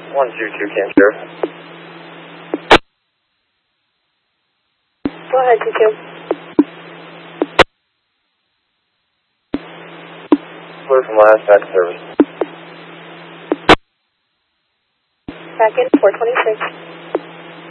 122 Camp Sheriff. Go ahead, 22. Clear from last, back to service. Back in 426.